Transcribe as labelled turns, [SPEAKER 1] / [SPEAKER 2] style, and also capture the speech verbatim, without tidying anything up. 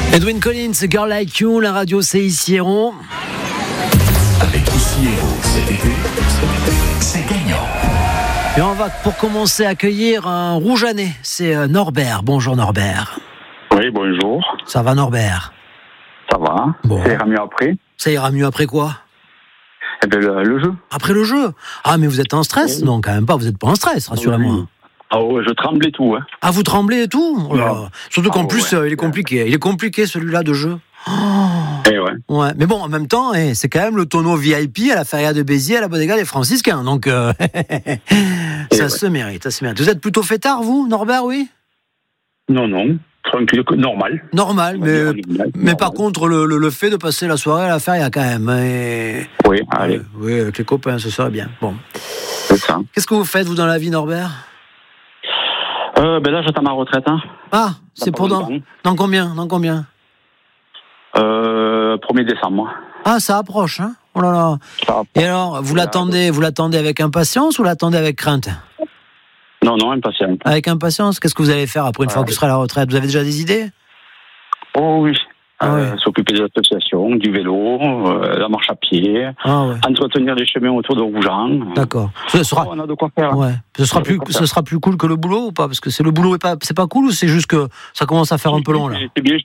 [SPEAKER 1] Edwyn Collins, Girl Like You, la radio c'est Ici Héros.
[SPEAKER 2] Avec Ici Héros cet été, c'est gagnant.
[SPEAKER 1] Et on va pour commencer accueillir un Rougeannais, c'est Norbert. Bonjour Norbert.
[SPEAKER 3] Oui, bonjour.
[SPEAKER 1] Ça va Norbert?
[SPEAKER 3] Ça va.
[SPEAKER 1] Bon.
[SPEAKER 3] Ça ira mieux après.
[SPEAKER 1] Ça ira mieux après quoi?
[SPEAKER 3] Eh bien, le, le jeu.
[SPEAKER 1] Après le jeu? Ah mais vous êtes en stress?
[SPEAKER 3] Oui.
[SPEAKER 1] Non quand même pas, vous n'êtes pas en stress, rassurez-moi.
[SPEAKER 3] Oui. Ah ouais, je tremblais tout. Hein.
[SPEAKER 1] Ah vous tremblez et tout? Oh là là. Surtout qu'en
[SPEAKER 3] Ah,
[SPEAKER 1] plus
[SPEAKER 3] ouais.
[SPEAKER 1] euh, il est compliqué, il est compliqué celui-là de jeu. Oh.
[SPEAKER 3] Eh ouais.
[SPEAKER 1] Ouais, mais bon, en même temps, eh, c'est quand même le tonneau V I P à la Feria de Béziers, à la Bodega des Franciscains, donc euh, ça
[SPEAKER 3] ouais.
[SPEAKER 1] se mérite, ça se mérite. Vous êtes plutôt fêtard, vous, Norbert, oui?
[SPEAKER 3] Non, non. Tranquille, normal.
[SPEAKER 1] Normal, mais,
[SPEAKER 3] Normal.
[SPEAKER 1] mais par contre, le, le, le fait de passer la soirée à la Feria, quand même. Et...
[SPEAKER 3] Oui, allez.
[SPEAKER 1] Euh, oui, avec les copains, ce serait bien. Bon.
[SPEAKER 3] C'est ça.
[SPEAKER 1] Qu'est-ce que vous faites, vous, dans la vie, Norbert?
[SPEAKER 3] Euh, ben là, j'attends ma retraite. Hein.
[SPEAKER 1] Ah, c'est pour dans, dans combien? Dans combien?
[SPEAKER 3] Euh, premier décembre.
[SPEAKER 1] Ah, ça approche, hein? Oh là là.
[SPEAKER 3] Ça
[SPEAKER 1] Et alors, vous l'attendez, vous l'attendez avec impatience ou l'attendez avec crainte?
[SPEAKER 3] Non, non, impatient.
[SPEAKER 1] Avec impatience, qu'est-ce que vous allez faire après une
[SPEAKER 3] Ouais.
[SPEAKER 1] fois que vous serez à la retraite? Vous avez déjà des idées?
[SPEAKER 3] Oh oui.
[SPEAKER 1] Ah
[SPEAKER 3] Euh,
[SPEAKER 1] ouais.
[SPEAKER 3] S'occuper des associations, du vélo, euh, la marche à pied,
[SPEAKER 1] Ah ouais,
[SPEAKER 3] entretenir les chemins autour de Rougeant.
[SPEAKER 1] d'accord. Ce sera,
[SPEAKER 3] Oh, on a de quoi faire.
[SPEAKER 1] ouais. Ce sera
[SPEAKER 3] On a
[SPEAKER 1] plus,
[SPEAKER 3] de quoi
[SPEAKER 1] ce
[SPEAKER 3] faire.
[SPEAKER 1] sera plus cool que le boulot ou pas? Parce que c'est le boulot est pas, c'est pas cool ou c'est juste que ça commence à faire un peu long là?
[SPEAKER 3] C'est bien,